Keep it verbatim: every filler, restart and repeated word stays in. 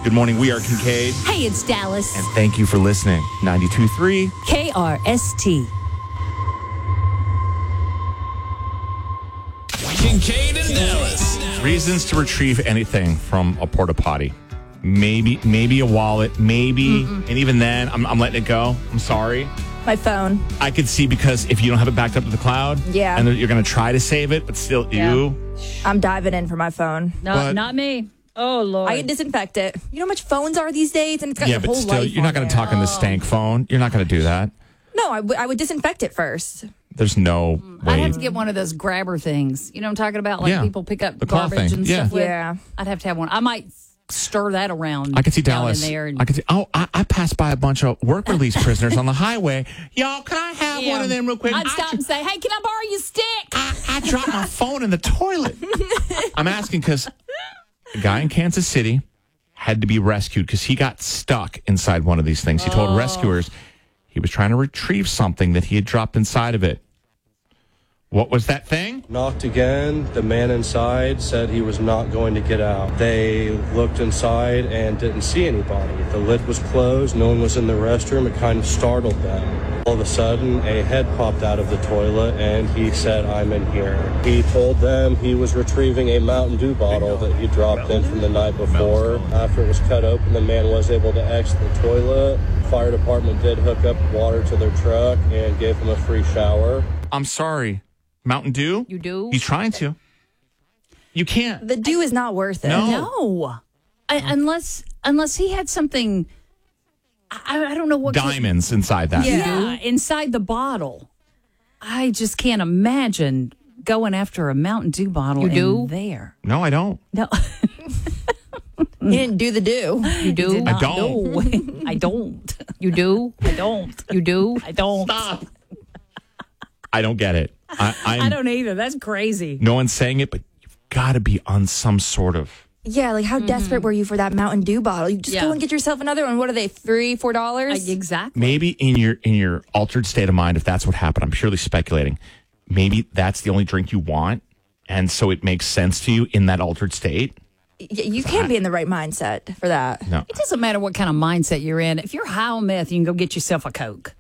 Good morning. We are Kincaid. Hey, it's Dallas. And thank you for listening. ninety-two point three K R S T. Kincaid and Dallas. Reasons to retrieve anything from a porta potty. Maybe maybe a wallet, maybe. Mm-mm. And even then, I'm, I'm letting it go. I'm sorry. My phone. I could see because if you don't have it backed up to the cloud, yeah, and you're going to try to save it, but still, yeah. you. I'm diving in for my phone. No, but, not me. Oh, Lord. I can disinfect it. You know how much phones are these days? And it's got yeah, your but whole still, life you're not going to talk oh. on the stank phone. You're not going to do that. No, I, w- I would disinfect it first. There's no way. I'd have to get one of those grabber things. You know what I'm talking about? Like yeah. people pick up the garbage thing. and yeah. stuff with. Yeah. I'd have to have one. I might stir that around. I could see Dallas. In there and, I could see. Oh, I, I passed by a bunch of work release prisoners on the highway. Y'all, can I have yeah. one of them real quick? I'd stop I, and say, "Hey, can I borrow your stick?" I, I dropped my phone in the toilet. I'm asking because a guy in Kansas City had to be rescued because he got stuck inside one of these things. He told oh. rescuers he was trying to retrieve something that he had dropped inside of it. What was that thing? Knocked again. The man inside said he was not going to get out. They looked inside and didn't see anybody. The lid was closed. No one was in the restroom. It kind of startled them. All of a sudden, a head popped out of the toilet, and he said, "I'm in here." He told them he was retrieving a Mountain Dew bottle that he dropped in from the night before. After it was cut open, the man was able to exit the toilet. Fire department did hook up water to their truck and gave him a free shower. I'm sorry. Mountain Dew? You do? He's trying to. You can't. The dew is not worth it. No. No. I, unless unless he had something, I, I don't know what. Diamonds could, inside that. Yeah, yeah, inside the bottle. I just can't imagine going after a Mountain Dew bottle you do? in there. No, I don't. No. You didn't do the do. You do? I don't. No. I don't. You do? I don't. You do? I don't. Stop. I don't get it. I, I'm, I don't either. That's crazy. No one's saying it, but you've got to be on some sort of. Yeah, like how mm-hmm. desperate were you for that Mountain Dew bottle? You just yeah. go and get yourself another one. What are they? Three, four dollars? Uh, exactly. Maybe in your in your altered state of mind, if that's what happened, I'm purely speculating. Maybe that's the only drink you want, and so it makes sense to you in that altered state. Yeah, you can't I, be in the right mindset for that. No, it doesn't matter what kind of mindset you're in. If you're high on meth, you can go get yourself a Coke.